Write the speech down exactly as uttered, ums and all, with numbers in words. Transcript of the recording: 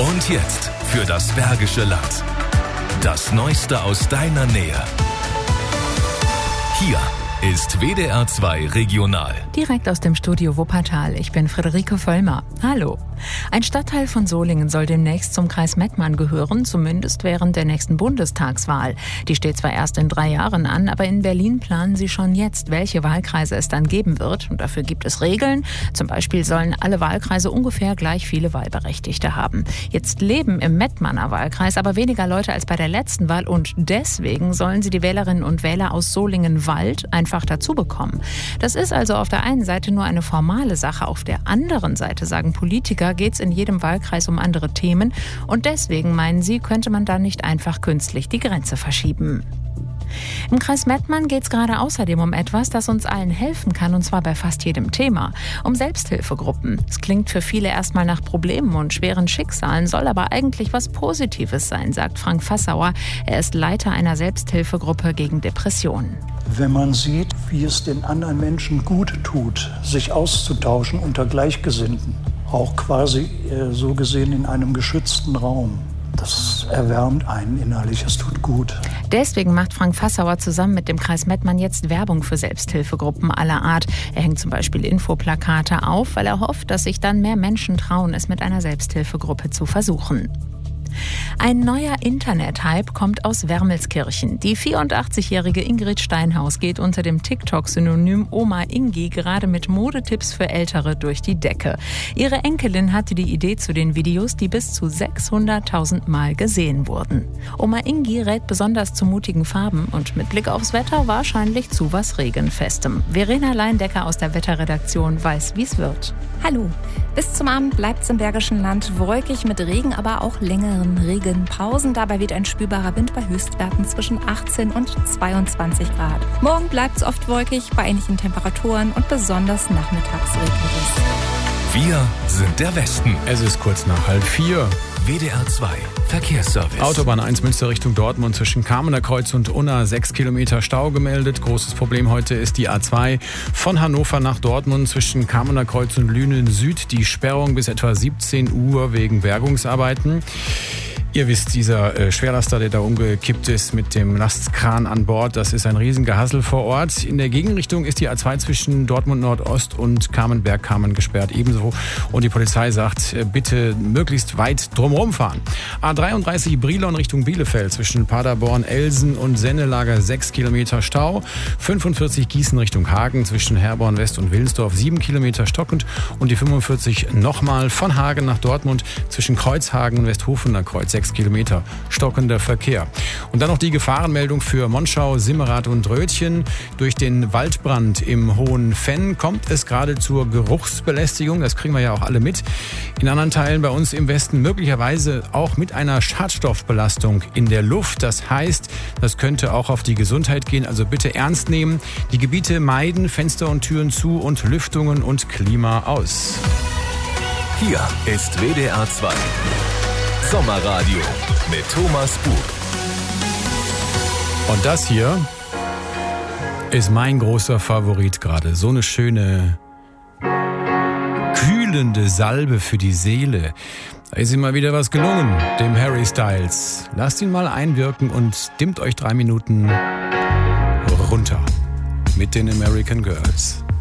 Und jetzt für das Bergische Land. Das Neueste aus deiner Nähe. Hier ist W D R zwei Regional. Direkt aus dem Studio Wuppertal. Ich bin Friederike Völlmer. Hallo. Ein Stadtteil von Solingen soll demnächst zum Kreis Mettmann gehören, zumindest während der nächsten Bundestagswahl. Die steht zwar erst in drei Jahren an, aber in Berlin planen sie schon jetzt, welche Wahlkreise es dann geben wird. Und dafür gibt es Regeln. Zum Beispiel sollen alle Wahlkreise ungefähr gleich viele Wahlberechtigte haben. Jetzt leben im Mettmanner Wahlkreis aber weniger Leute als bei der letzten Wahl und deswegen sollen sie die Wählerinnen und Wähler aus Solingen-Wald einfach dazu bekommen. Das ist also auf der einen Seite nur eine formale Sache, auf der anderen Seite, sagen Politiker, geht es in jedem Wahlkreis um andere Themen und deswegen, meinen sie, könnte man da nicht einfach künstlich die Grenze verschieben. Im Kreis Mettmann geht es gerade außerdem um etwas, das uns allen helfen kann, und zwar bei fast jedem Thema. Um Selbsthilfegruppen. Es klingt für viele erstmal nach Problemen und schweren Schicksalen, soll aber eigentlich was Positives sein, sagt Frank Fassauer. Er ist Leiter einer Selbsthilfegruppe gegen Depressionen. Wenn man sieht, wie es den anderen Menschen gut tut, sich auszutauschen unter Gleichgesinnten, auch quasi äh, so gesehen in einem geschützten Raum. Das erwärmt einen innerlich, es tut gut. Deswegen macht Frank Fassauer zusammen mit dem Kreis Mettmann jetzt Werbung für Selbsthilfegruppen aller Art. Er hängt zum Beispiel Infoplakate auf, weil er hofft, dass sich dann mehr Menschen trauen, es mit einer Selbsthilfegruppe zu versuchen. Ein neuer Internet-Hype kommt aus Wermelskirchen. Die vierundachtzigjährige Ingrid Steinhaus geht unter dem TikTok-Synonym Oma Ingi gerade mit Modetipps für Ältere durch die Decke. Ihre Enkelin hatte die Idee zu den Videos, die bis zu sechshunderttausend Mal gesehen wurden. Oma Ingi rät besonders zu mutigen Farben und mit Blick aufs Wetter wahrscheinlich zu was Regenfestem. Verena Leindecker aus der Wetterredaktion weiß, wie es wird. Hallo. Bis zum Abend bleibt es im Bergischen Land wolkig mit Regen, aber auch längeren Regenpausen. Dabei weht ein spürbarer Wind bei Höchstwerten zwischen achtzehn und zweiundzwanzig Grad. Morgen bleibt es oft wolkig bei ähnlichen Temperaturen und besonders nachmittags regnet es. Wir sind der Westen. Es ist kurz nach halb vier. W D R zwei Verkehrsservice. Autobahn eins Münster Richtung Dortmund zwischen Kamener Kreuz und Unna sechs Kilometer Stau gemeldet. Großes Problem heute ist die A zwei von Hannover nach Dortmund zwischen Kamener Kreuz und Lünen Süd. Die Sperrung bis etwa siebzehn Uhr wegen Bergungsarbeiten. Ihr wisst, dieser äh, Schwerlaster, der da umgekippt ist mit dem Lastkran an Bord, das ist ein Riesengehassel vor Ort. In der Gegenrichtung ist die A zwei zwischen Dortmund Nordost und Kamenberg-Kamen gesperrt ebenso. Und die Polizei sagt, äh, bitte möglichst weit drumherum fahren. A dreiunddreißig Brilon Richtung Bielefeld zwischen Paderborn, Elsen und Sennelager sechs Kilometer Stau. fünfundvierzig Gießen Richtung Hagen zwischen Herborn West und Wilnsdorf sieben Kilometer stockend. Und die fünfundvierzig nochmal von Hagen nach Dortmund zwischen Kreuzhagen und Westhofener Kreuz sechs Kilometer stockender Verkehr. Und dann noch die Gefahrenmeldung für Monschau, Simmerath und Rötchen. Durch den Waldbrand im Hohen Fenn kommt es gerade zur Geruchsbelästigung. Das kriegen wir ja auch alle mit. In anderen Teilen bei uns im Westen möglicherweise auch mit einer Schadstoffbelastung in der Luft. Das heißt, das könnte auch auf die Gesundheit gehen. Also bitte ernst nehmen. Die Gebiete meiden, Fenster und Türen zu und Lüftungen und Klima aus. Hier ist W D R zwei Sommerradio mit Thomas Bug. Und das hier ist mein großer Favorit gerade. So eine schöne, kühlende Salbe für die Seele. Da ist ihm mal wieder was gelungen, dem Harry Styles. Lasst ihn mal einwirken und dimmt euch drei Minuten runter mit den American Girls.